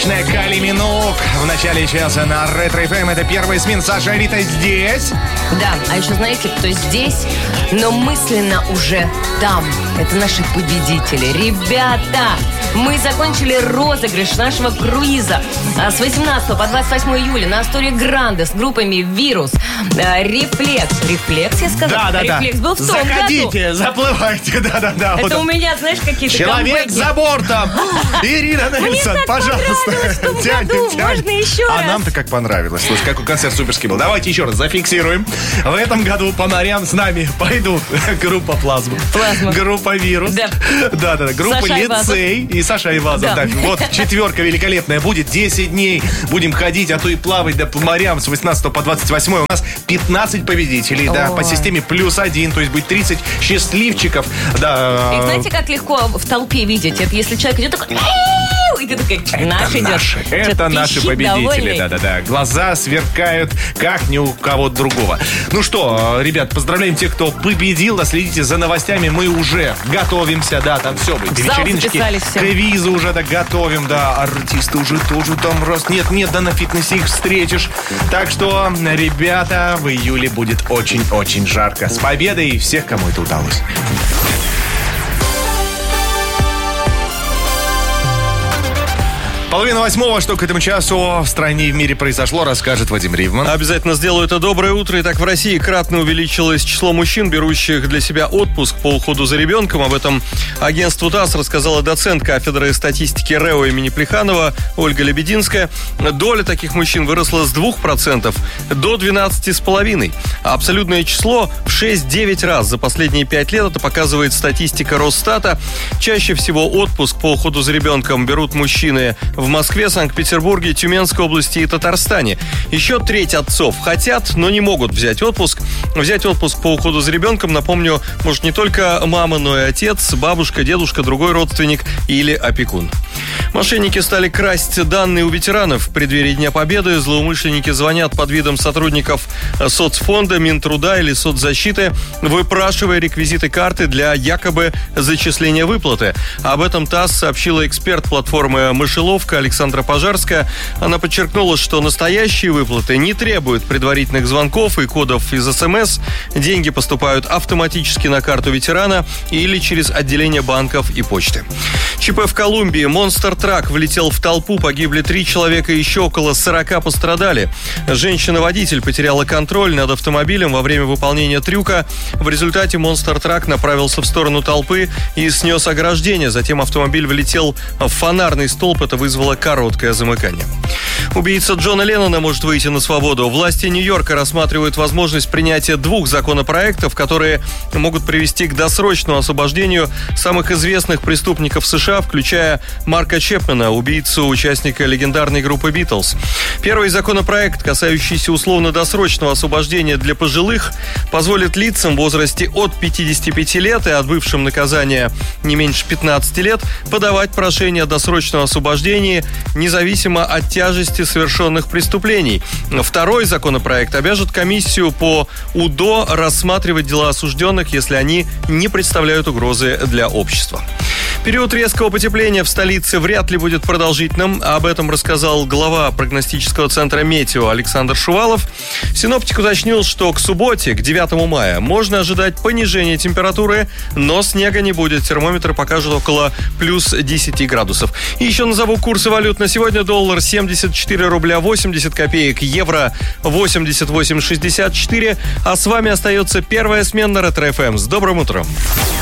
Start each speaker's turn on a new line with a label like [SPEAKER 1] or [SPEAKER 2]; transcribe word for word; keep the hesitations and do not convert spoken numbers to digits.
[SPEAKER 1] Кали Минок в начале часа на Ретро эф эм. Это первая смена. Саша и Рита здесь.
[SPEAKER 2] Да, а еще знаете, кто здесь, но мысленно уже там. Это наши победители. Ребята, мы закончили розыгрыш нашего круиза с восемнадцатого по двадцать восьмое июля на Астория Гранде с группами «Вирус», «Рефлекс». «Рефлекс», я сказала?
[SPEAKER 1] Да, да,
[SPEAKER 2] «Рефлекс»
[SPEAKER 1] да.
[SPEAKER 2] был в том
[SPEAKER 1] Заходите,
[SPEAKER 2] году.
[SPEAKER 1] заплывайте, да-да-да.
[SPEAKER 2] Это
[SPEAKER 1] вот
[SPEAKER 2] у меня, знаешь, какие-то
[SPEAKER 1] Человек
[SPEAKER 2] камбэки.
[SPEAKER 1] за бортом. Ирина Нельсон, пожалуйста.
[SPEAKER 2] В том году. Можно еще
[SPEAKER 1] А
[SPEAKER 2] раз?
[SPEAKER 1] нам-то как понравилось. Слушай, какой концерт суперский был. Давайте еще раз зафиксируем. В этом году по морям с нами пойдут группа «Плазма»,
[SPEAKER 2] Плазма.
[SPEAKER 1] группа «Вирус»,
[SPEAKER 2] Да.
[SPEAKER 1] да-да-да, группа
[SPEAKER 2] Саша
[SPEAKER 1] «Лицей» и Саша Айвазов.
[SPEAKER 2] Да.
[SPEAKER 1] Так, вот четверка великолепная. Будет десять дней. Будем ходить, а то и плавать да, по морям с восемнадцатого по двадцать восьмое. У нас пятнадцать победителей, да,
[SPEAKER 2] Ой.
[SPEAKER 1] по системе плюс один. То есть будет тридцать счастливчиков. Да.
[SPEAKER 2] И знаете, как легко в толпе видеть? Это если человек идет такой... И ты такой, наш
[SPEAKER 1] Это
[SPEAKER 2] идет.
[SPEAKER 1] наши, это
[SPEAKER 2] Что-то
[SPEAKER 1] наши
[SPEAKER 2] пищит,
[SPEAKER 1] победители,
[SPEAKER 2] довольный.
[SPEAKER 1] да-да-да. Глаза сверкают, как ни у кого другого. Ну что, ребят, поздравляем тех, кто победил. Следите за новостями, мы уже готовимся, да, там все будет.
[SPEAKER 2] В зал
[SPEAKER 1] Вечериночки,
[SPEAKER 2] записались все.
[SPEAKER 1] квизы уже да, готовим, да. Артисты уже тоже там раз. Нет, нет, да на фитнесе их встретишь. Так что, ребята, в июле будет очень-очень жарко. С победой всех, кому это удалось. Половина восьмого, что к этому часу в стране и в мире произошло, расскажет Вадим Ривман.
[SPEAKER 3] Обязательно сделаю это. Доброе утро. Итак, в России кратно увеличилось число мужчин, берущих для себя отпуск по уходу за ребенком. Об этом агентству ТАСС рассказала доцент кафедры статистики РЭО имени Плеханова Ольга Лебединская. Доля таких мужчин выросла с двух процентов до двенадцати целых пяти десятых процента. А абсолютное число в шесть-девять раз за последние пять лет. Это показывает статистика Росстата. Чаще всего отпуск по уходу за ребенком берут мужчины в Москве, Санкт-Петербурге, Тюменской области и Татарстане. Еще треть отцов хотят, но не могут взять отпуск. Взять отпуск по уходу за ребенком, напомню, может не только мама, но и отец, бабушка, дедушка, другой родственник или опекун. Мошенники стали красть данные у ветеранов. В преддверии Дня Победы злоумышленники звонят под видом сотрудников соцфонда, Минтруда или соцзащиты, выпрашивая реквизиты карты для якобы зачисления выплаты. Об этом ТАСС сообщила эксперт платформы «Мышеловка» Александра Пожарская. Она подчеркнула, что настоящие выплаты не требуют предварительных звонков и кодов из СМС. Деньги поступают автоматически на карту ветерана или через отделение банков и почты. ЧП в Колумбии. Монстр-трак влетел в толпу, погибли три человека, еще около сорока пострадали. Женщина-водитель потеряла контроль над автомобилем во время выполнения трюка. В результате монстр-трак направился в сторону толпы и снес ограждение. Затем автомобиль влетел в фонарный столб. Это вызвало короткое замыкание. Убийца Джона Леннона может выйти на свободу. Власти Нью-Йорка рассматривают возможность принятия двух законопроектов, которые могут привести к досрочному освобождению самых известных преступников США, включая Марка Чепмена, убийцу участника легендарной группы «Битлз». Первый законопроект, касающийся условно-досрочного освобождения для пожилых, позволит лицам в возрасте от пятидесяти пяти лет и отбывшим наказание не меньше пятнадцати лет подавать прошение о досрочном освобождении независимо от тяжести совершенных преступлений. Второй законопроект обяжет комиссию по УДО рассматривать дела осужденных, если они не представляют угрозы для общества. Период резкого потепления в столице вряд ли будет продолжительным. Об этом рассказал глава прогностического центра «Метео» Александр Шувалов. Синоптик уточнил, что к субботе, к девятому мая, можно ожидать понижения температуры, но снега не будет. Термометр покажет около плюс десяти градусов. И еще назову курсы валют на сегодня. Доллар семьдесят четыре рубля восемьдесят копеек, евро восемьдесят восемь шестьдесят четыре. А с вами остается первая смена Ретро эф эм. С добрым утром!